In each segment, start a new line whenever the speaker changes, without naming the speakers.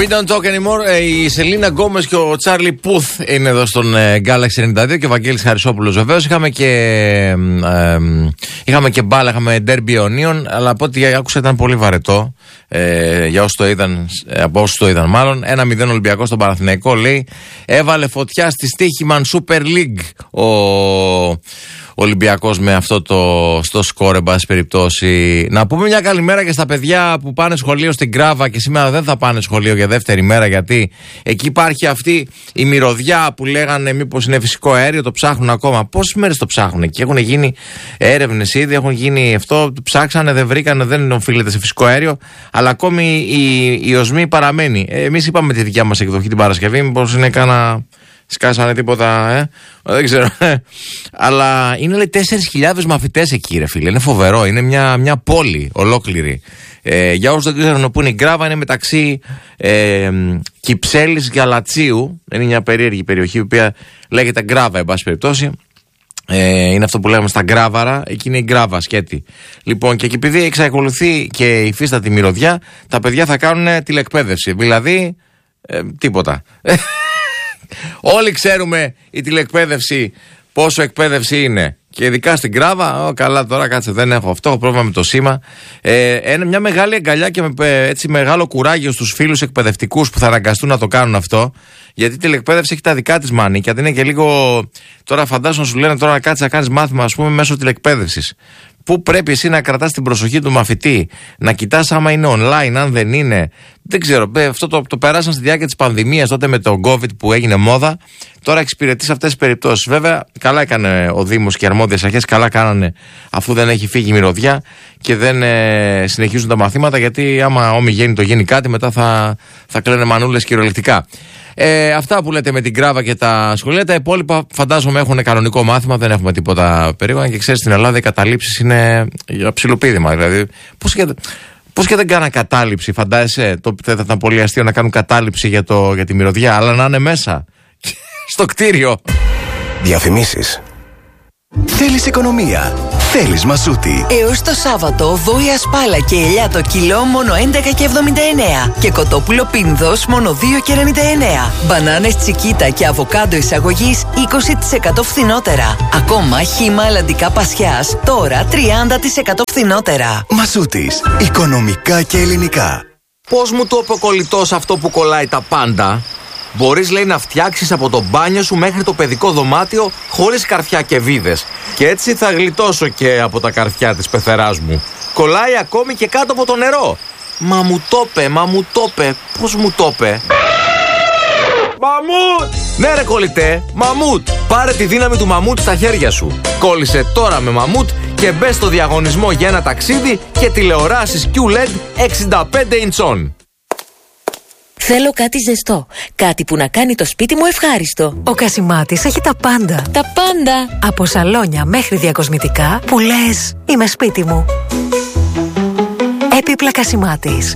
We don't talk anymore. Η Σελίνα Γκόμες και ο Τσάρλι Πουθ είναι εδώ στον Galaxy 92 και ο Βαγγέλης Χαρισόπουλος βεβαίως. Είχαμε και μπάλα, είχαμε ντέρμπι Ιωνίων, αλλά από ό,τι άκουσα ήταν πολύ βαρετό. Για όσους το είδαν, από όσους το είδαν μάλλον. 1-0 Ολυμπιακός στον Παναθηναϊκό, λέει. Έβαλε φωτιά στη Στίχημαν Super League ο Ολυμπιακός με αυτό στο σκορ, εν πάση περιπτώσει. Να πούμε μια καλημέρα και στα παιδιά που πάνε σχολείο στην Κράβα και σήμερα δεν θα πάνε σχολείο για δεύτερη μέρα, γιατί εκεί υπάρχει αυτή η μυρωδιά που λέγανε μήπως είναι φυσικό αέριο, το ψάχνουν ακόμα. Πόσες μέρες το ψάχνουν εκεί? Έχουν γίνει έρευνες ήδη, έχουν γίνει αυτό, το ψάξανε, δεν βρήκανε, δεν οφείλεται σε φυσικό αέριο, αλλά ακόμη η οσμή παραμένει. Εμείς είπαμε τη δικιά μας εκδοχή την Παρασκευή, μήπως είναι κάνα. Σκάσανε τίποτα, δεν ξέρω. Αλλά είναι, λέει, 4.000 μαθητές εκεί, ρε φίλε. Είναι φοβερό. Είναι μια πόλη ολόκληρη. Για όσους δεν ξέρουν που είναι η Γκράβα, είναι μεταξύ Κυψέλης και Γαλατσίου. Είναι μια περίεργη περιοχή, η οποία λέγεται Γκράβα, εν πάση περιπτώσει. Είναι αυτό που λέμε στα Γκράβαρα. Εκεί είναι η Γκράβα, σκέτη. Λοιπόν, και επειδή εξακολουθεί και υφίσταται η μυρωδιά, τα παιδιά θα κάνουν τηλεκπαίδευση. Δηλαδή, τίποτα. Όλοι ξέρουμε η τηλεκπαίδευση πόσο εκπαίδευση είναι. Και ειδικά στην Γκράβα, καλά τώρα κάτσε, δεν έχω αυτό, έχω πρόβλημα με το σήμα. Μια μεγάλη αγκαλιά και έτσι μεγάλο κουράγιο στους φίλους εκπαιδευτικούς που θα αναγκαστούν να το κάνουν αυτό. Γιατί η τηλεκπαίδευση έχει τα δικά της μανίκια. Δεν είναι και λίγο. Τώρα φαντάζομαι σου λένε τώρα να κάτσεις να κάνεις μάθημα, ας πούμε, μέσω τηλεκπαίδευσης. Πού πρέπει εσύ να κρατάς την προσοχή του μαθητή, να κοιτάς άμα είναι online, αν δεν είναι. Δεν ξέρω. Αυτό το περάσαν στη διάρκεια της πανδημίας, τότε με το COVID που έγινε μόδα. Τώρα εξυπηρετεί σε αυτές τις περιπτώσεις. Βέβαια, καλά έκανε ο Δήμος και οι αρμόδιες αρχές, καλά κάνανε αφού δεν έχει φύγει η μυρωδιά και δεν συνεχίζουν τα μαθήματα. Γιατί άμα γίνει κάτι, μετά θα κλαίνε μανούλες κυριολεκτικά. Αυτά που λέτε με την Γκράβα και τα σχολεία. Τα υπόλοιπα φαντάζομαι έχουν κανονικό μάθημα, δεν έχουμε τίποτα περίπου. Και ξέρεις, στην Ελλάδα οι καταλήψεις είναι ψιλοπίδημα. Δηλαδή, πώς και δεν κάναν κατάληψη, φαντάζεσαι. Θα ήταν πολύ αστείο να κάνουν κατάληψη για τη μυρωδιά, αλλά να είναι μέσα στο κτίριο.
Διαφημίσεις. Θέλεις οικονομία? Θέλεις Μασούτη.
Έως το Σάββατο, βόηα σπάλα και ελιά το κιλό μόνο 11,79 και κοτόπουλο πίνδος μόνο 2,99. Μπανάνες τσικίτα και αβοκάντο εισαγωγής 20% φθηνότερα. Ακόμα χύμα αλλαντικά πασιάς τώρα 30% φθηνότερα.
Μασούτης. Οικονομικά και ελληνικά.
Πώς μου το είπε ο κολλητός αυτό που κολλάει τα πάντα? Μπορείς, λέει, να φτιάξεις από το μπάνιο σου μέχρι το παιδικό δωμάτιο χωρίς καρφιά και βίδες. Και έτσι θα γλιτώσω και από τα καρφιά της πεθεράς μου. Κολλάει ακόμη και κάτω από το νερό. Μα μου το είπε. Πώς μου το είπε? Μαμούτ! Ναι ρε κολλητέ, μαμούτ! Πάρε τη δύναμη του μαμούτ στα χέρια σου. Κόλλησε τώρα με μαμούτ και μπες στο διαγωνισμό για ένα ταξίδι και τηλεοράσεις QLED 65 ιντσών.
Θέλω κάτι ζεστό. Κάτι που να κάνει το σπίτι μου ευχάριστο.
Ο Κασιμάτης έχει τα πάντα.
Τα πάντα.
Από σαλόνια μέχρι διακοσμητικά που λες είμαι σπίτι μου. Έπιπλα Κασιμάτης.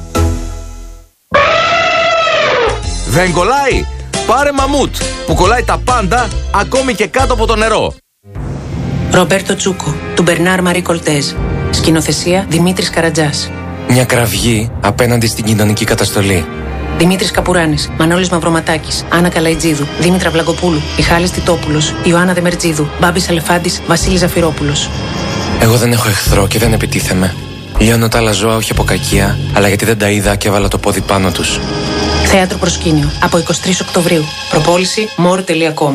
Δεν κολλάει? Πάρε μαμούτ που κολλάει τα πάντα ακόμη και κάτω από το νερό.
Ρομπέρτο Τσούκο, του Μπερνάρ Μαρί Κολτέζ. Σκηνοθεσία Δημήτρης Καρατζάς.
Μια κραυγή απέναντι στην κοινωνική καταστολή.
Δημήτρης Καπουράνης, Μανώλης Μαυροματάκης, Άννα Καλαϊτζίδου, Δήμητρα Βλαγκοπούλου, Μιχάλης Τιτόπουλος, Ιωάννα Δεμερτζίδου, Μπάμπης Αλεφάντης, Βασίλης Ζαφυρόπουλος.
Εγώ δεν έχω εχθρό και δεν επιτίθεμαι. Λιώνω τα άλλα ζώα όχι από κακία, αλλά γιατί δεν τα είδα και έβαλα το πόδι πάνω τους.
Θέατρο Προσκήνιο, από 23 Οκτωβρίου. Προπόληση more.com.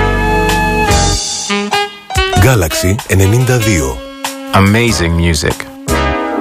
Galaxy 92.
Amazing music.